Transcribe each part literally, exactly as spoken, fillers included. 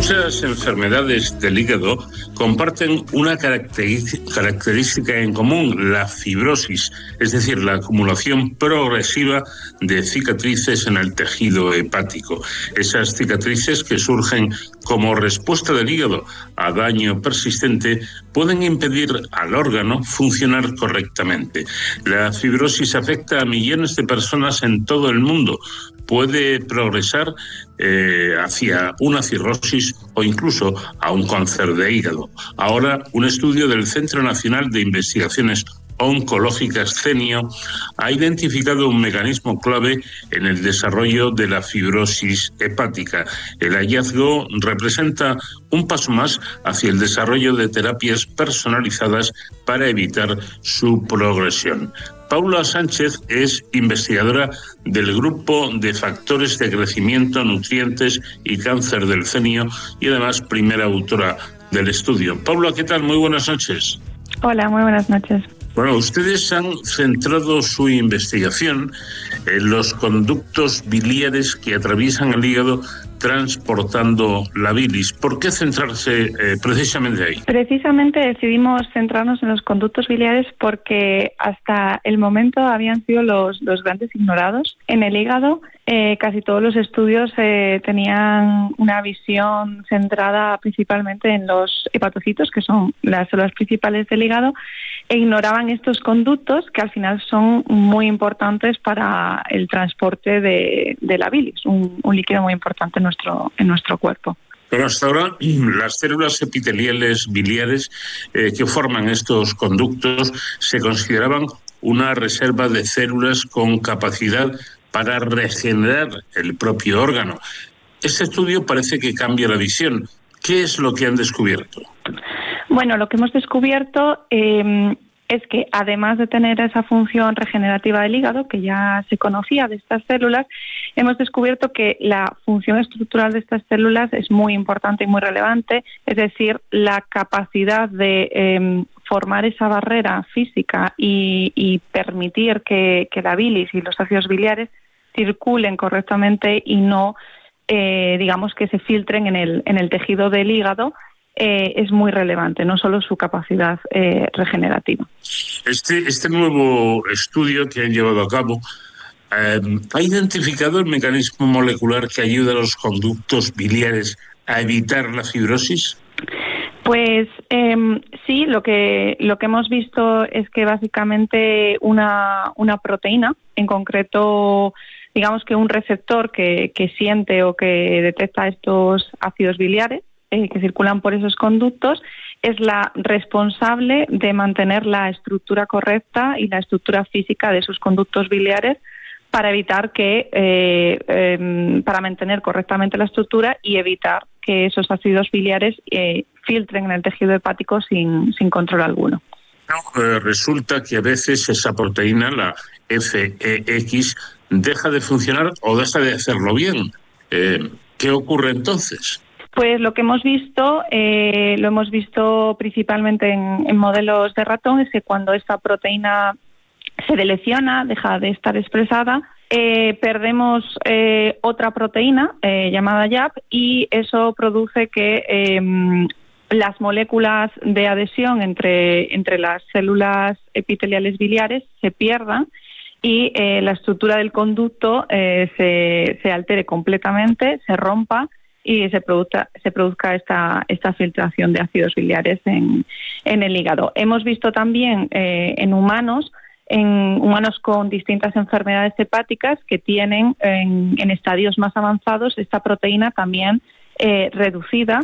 Muchas enfermedades del hígado comparten una característica en común, la fibrosis, es decir, la acumulación progresiva de cicatrices en el tejido hepático. Esas cicatrices que surgen como respuesta del hígado a daño persistente pueden impedir al órgano funcionar correctamente. La fibrosis afecta a millones de personas en todo el mundo. Puede progresar eh, hacia una cirrosis o incluso a un cáncer de hígado. Ahora, un estudio del Centro Nacional de Investigaciones Oncológicas, CENIO, ha identificado un mecanismo clave en el desarrollo de la fibrosis hepática. El hallazgo representa un paso más hacia el desarrollo de terapias personalizadas para evitar su progresión. Paula Sánchez es investigadora del Grupo de Factores de Crecimiento, Nutrientes y Cáncer del CENIO y además primera autora del estudio. Paula, ¿qué tal? Muy buenas noches. Hola, muy buenas noches. Bueno, ustedes han centrado su investigación en los conductos biliares que atraviesan el hígado transportando la bilis. ¿Por qué centrarse eh, precisamente ahí? Precisamente decidimos centrarnos en los conductos biliares porque hasta el momento habían sido los, los grandes ignorados. En el hígado eh, casi todos los estudios eh, tenían una visión centrada principalmente en los hepatocitos, que son las células principales del hígado, e ignoraban estos conductos que al final son muy importantes para el transporte de, de la bilis, un, un líquido muy importante en nuestro, en nuestro cuerpo. Pero hasta ahora las células epiteliales biliares eh, que forman estos conductos se consideraban una reserva de células con capacidad para regenerar el propio órgano. Este estudio parece que cambia la visión. ¿Qué es lo que han descubierto? Bueno, lo que hemos descubierto eh, es que además de tener esa función regenerativa del hígado, que ya se conocía de estas células, hemos descubierto que la función estructural de estas células es muy importante y muy relevante, es decir, la capacidad de eh, formar esa barrera física y, y permitir que, que la bilis y los ácidos biliares circulen correctamente y no, eh, digamos, que se filtren en el, en el tejido del hígado. Eh, es muy relevante, no solo su capacidad eh, regenerativa. Este, este nuevo estudio que han llevado a cabo eh, ha identificado el mecanismo molecular que ayuda a los conductos biliares a evitar la fibrosis. Pues eh, sí, lo que lo que hemos visto es que básicamente una, una proteína, en concreto, digamos que un receptor que, que siente o que detecta estos ácidos biliares, que circulan por esos conductos, es la responsable de mantener la estructura correcta y la estructura física de esos conductos biliares para evitar que, eh, eh, para mantener correctamente la estructura y evitar que esos ácidos biliares eh, filtren en el tejido hepático sin, sin control alguno. Eh, resulta que a veces esa proteína, la F E X, deja de funcionar o deja de hacerlo bien. Eh, ¿Qué ocurre entonces? Pues lo que hemos visto, eh, lo hemos visto principalmente en, en modelos de ratón, es que cuando esta proteína se deleciona, deja de estar expresada, eh, perdemos eh, otra proteína eh, llamada Y A P y eso produce que eh, las moléculas de adhesión entre, entre las células epiteliales biliares se pierdan y eh, la estructura del conducto eh, se, se altere completamente, se rompa y se produzca, se produzca esta, esta filtración de ácidos biliares en, en el hígado. Hemos visto también eh, en humanos, en humanos con distintas enfermedades hepáticas que tienen en, en estadios más avanzados esta proteína también eh, reducida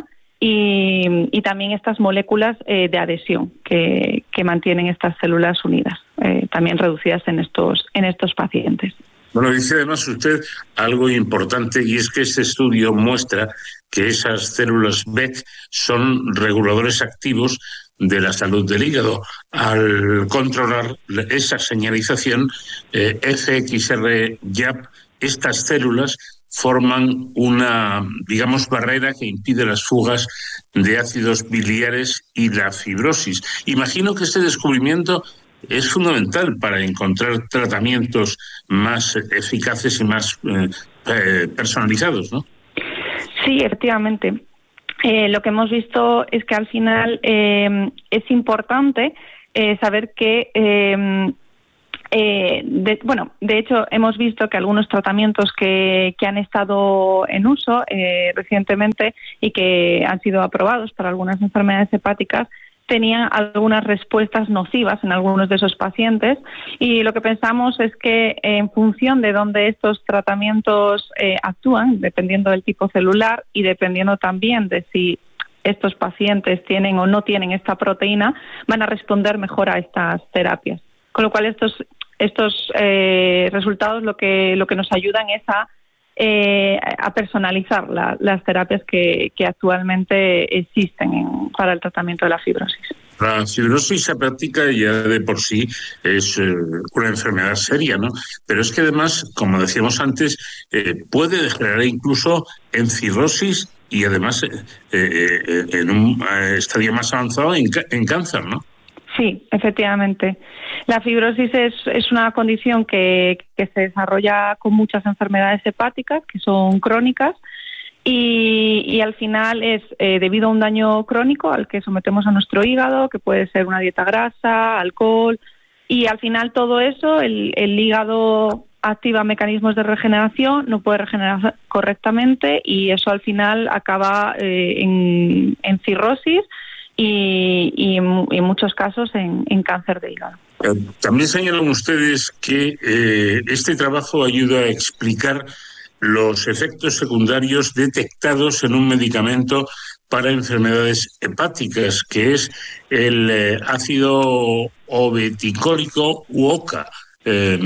y, y también estas moléculas eh, de adhesión que, que mantienen estas células unidas, eh, también reducidas en estos, en estos pacientes. Bueno, dice además usted algo importante y es que este estudio muestra que esas células B E C son reguladores activos de la salud del hígado. Al controlar esa señalización eh, F X R Y A P, estas células forman una, digamos, barrera que impide las fugas de ácidos biliares y la fibrosis. Imagino que este descubrimiento es fundamental para encontrar tratamientos más eficaces y más eh, eh, personalizados, ¿no? Sí, efectivamente. eh, lo que hemos visto es que al final eh, es importante eh, saber que eh, Eh, de, bueno, de hecho, hemos visto que algunos tratamientos que, que han estado en uso eh, recientemente y que han sido aprobados para algunas enfermedades hepáticas tenían algunas respuestas nocivas en algunos de esos pacientes, y lo que pensamos es que en función de dónde estos tratamientos eh, actúan, dependiendo del tipo celular y dependiendo también de si estos pacientes tienen o no tienen esta proteína, van a responder mejor a estas terapias. Con lo cual estos estos eh, resultados lo que lo que nos ayudan es a eh, a personalizar la, las terapias que, que actualmente existen en, para el tratamiento de la fibrosis. La fibrosis hepática ya de por sí es eh, una enfermedad seria, ¿no? Pero es que además, como decíamos antes, eh, puede degenerar incluso en cirrosis y además eh, eh, en un eh, estadio más avanzado en, en cáncer, ¿no? Sí, efectivamente. La fibrosis es, es una condición que, que se desarrolla con muchas enfermedades hepáticas, que son crónicas, y, y al final es eh, debido a un daño crónico al que sometemos a nuestro hígado, que puede ser una dieta grasa, alcohol, y al final todo eso, el, el hígado activa mecanismos de regeneración, no puede regenerar correctamente, y eso al final acaba eh, en, en cirrosis, Y, y, y en muchos casos en, en cáncer de hígado. También señalan ustedes que eh, este trabajo ayuda a explicar los efectos secundarios detectados en un medicamento para enfermedades hepáticas, que es el eh, ácido obeticólico u O C A. Eh,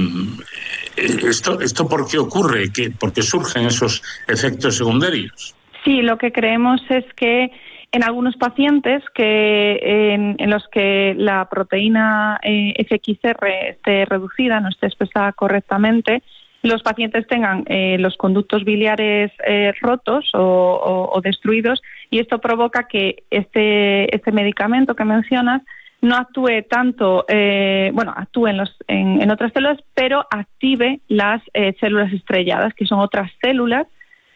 ¿esto, ¿Esto por qué ocurre? ¿Qué, ¿Por qué surgen esos efectos secundarios? Sí, lo que creemos es que en algunos pacientes que en, en los que la proteína eh, F X R esté reducida, no esté expresada correctamente, los pacientes tengan eh, los conductos biliares eh, rotos o, o, o destruidos, y esto provoca que este, este medicamento que mencionas no actúe tanto, eh, bueno, actúe en, los, en, en otras células, pero active las eh, células estrelladas, que son otras células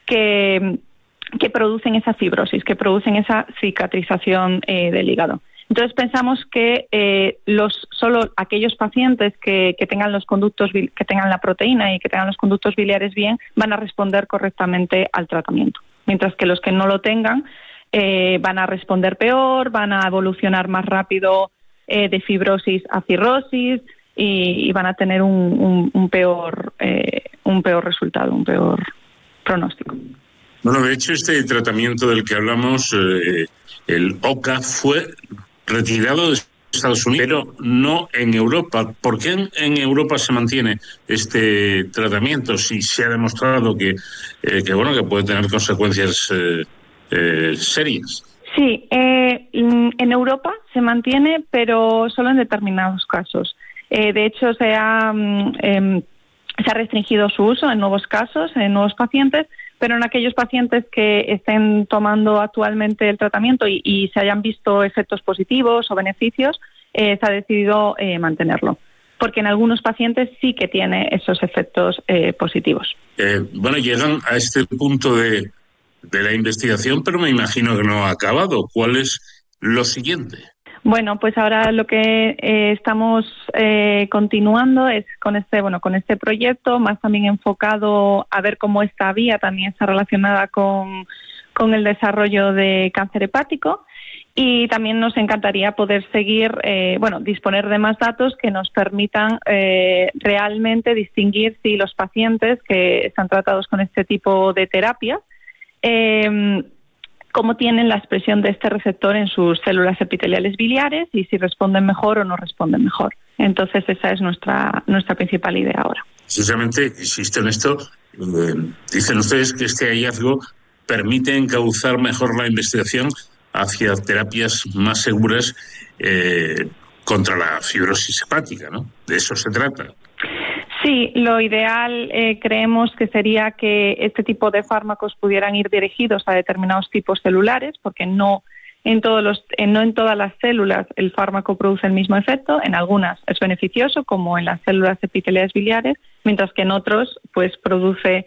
que... que producen esa fibrosis, que producen esa cicatrización eh, del hígado. Entonces pensamos que eh, los solo aquellos pacientes que, que tengan los conductos que tengan la proteína y que tengan los conductos biliares bien van a responder correctamente al tratamiento, mientras que los que no lo tengan eh, van a responder peor, van a evolucionar más rápido eh, de fibrosis a cirrosis y, y van a tener un, un, un peor eh, un peor resultado, un peor pronóstico. Bueno, de hecho, este tratamiento del que hablamos, eh, el O C A, fue retirado de Estados Unidos, pero no en Europa. ¿Por qué en, en Europa se mantiene este tratamiento si se ha demostrado que, eh, que bueno, que puede tener consecuencias eh, eh, serias? Sí, eh, en Europa se mantiene, pero solo en determinados casos. Eh, de hecho, se ha, eh, se ha restringido su uso en nuevos casos, en nuevos pacientes, pero en aquellos pacientes que estén tomando actualmente el tratamiento y, y se hayan visto efectos positivos o beneficios, eh, se ha decidido eh, mantenerlo, porque en algunos pacientes sí que tiene esos efectos eh, positivos. Eh, bueno, llegan a este punto de, de la investigación, pero me imagino que no ha acabado. ¿Cuál es lo siguiente? Bueno, pues ahora lo que eh, estamos eh, continuando es con este, bueno, con este proyecto, más también enfocado a ver cómo esta vía también está relacionada con, con el desarrollo de cáncer hepático, y también nos encantaría poder seguir, eh, bueno, disponer de más datos que nos permitan eh, realmente distinguir si los pacientes que están tratados con este tipo de terapias eh, cómo tienen la expresión de este receptor en sus células epiteliales biliares y si responden mejor o no responden mejor. Entonces esa es nuestra nuestra principal idea ahora. Precisamente, insisto en esto, eh, dicen ustedes que este hallazgo permite encauzar mejor la investigación hacia terapias más seguras eh, contra la fibrosis hepática, ¿no? De eso se trata. Sí, lo ideal eh, creemos que sería que este tipo de fármacos pudieran ir dirigidos a determinados tipos celulares, porque no en todos los, en, no en todas las células el fármaco produce el mismo efecto. En algunas es beneficioso, como en las células epiteliales biliares, mientras que en otros pues produce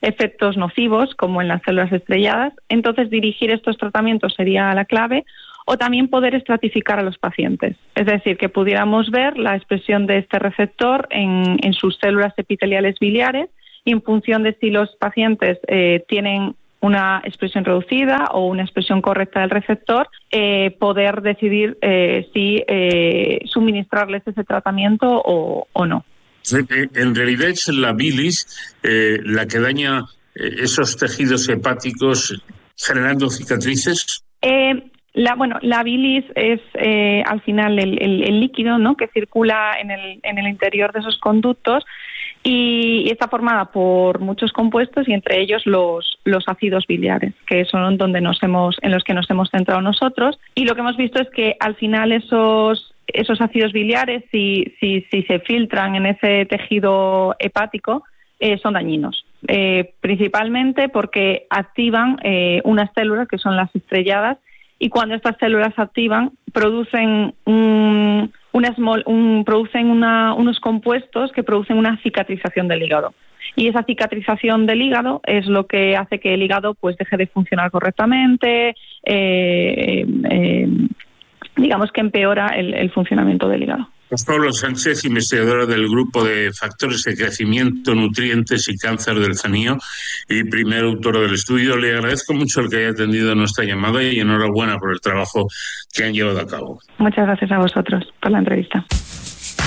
efectos nocivos como en las células estrelladas. Entonces, dirigir estos tratamientos sería la clave, o también poder estratificar a los pacientes. Es decir, que pudiéramos ver la expresión de este receptor en, en sus células epiteliales biliares, y en función de si los pacientes eh, tienen una expresión reducida o una expresión correcta del receptor, eh, poder decidir eh, si eh, suministrarles ese tratamiento o, o no. En realidad es la bilis eh, la que daña eh, esos tejidos hepáticos generando cicatrices. Eh, La, bueno, la bilis es eh, al final el, el, el líquido, ¿no?, que circula en el, en el interior de esos conductos, y, y está formada por muchos compuestos, y entre ellos los, los ácidos biliares, que son donde nos hemos, en los que nos hemos centrado nosotros. Y lo que hemos visto es que al final esos, esos ácidos biliares, si, si, si se filtran en ese tejido hepático, eh, son dañinos. Eh, principalmente porque activan eh, unas células que son las estrelladas, y cuando estas células se activan, producen, un, una small, un, producen una, unos compuestos que producen una cicatrización del hígado. Y esa cicatrización del hígado es lo que hace que el hígado pues deje de funcionar correctamente, eh, eh, digamos que empeora el, el funcionamiento del hígado. Pues Pablo Sánchez, investigadora del Grupo de Factores de Crecimiento, Nutrientes y Cáncer del CENIO y primer autora del estudio. Le agradezco mucho el que haya atendido nuestra llamada y enhorabuena por el trabajo que han llevado a cabo. Muchas gracias a vosotros por la entrevista.